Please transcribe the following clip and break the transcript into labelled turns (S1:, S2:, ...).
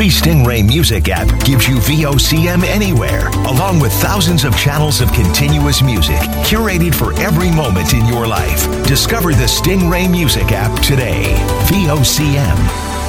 S1: free Stingray Music app gives you VOCM anywhere, along with thousands of channels of continuous music curated for every moment in your life. Discover the Stingray Music app today. VOCM.